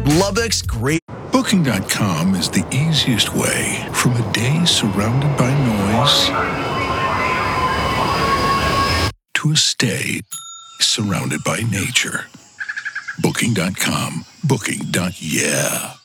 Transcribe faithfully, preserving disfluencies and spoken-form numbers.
Lubbock's great. Booking dot com is the easiest way from a day surrounded by noise to a stay surrounded by nature. Booking dot com. Booking. Yeah.